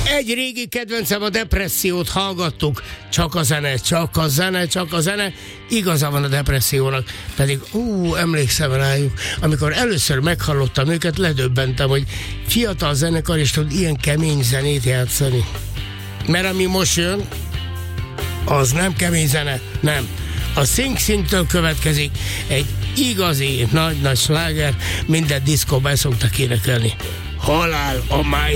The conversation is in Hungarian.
Egy régi kedvencem, a Depressziót hallgattuk. Csak a zene, csak a zene, csak a zene. Igaza van a Depressziónak. Pedig emlékszem rájuk. Amikor először meghallottam őket, ledöbbentem, hogy fiatal zenekar is tud ilyen kemény zenét játszani. Mert ami most jön, az nem kemény zene, nem. A Sing Singtől következik egy igazi nagy-nagy sláger, minden diszkóban szoktak énekelni. Halál a máj.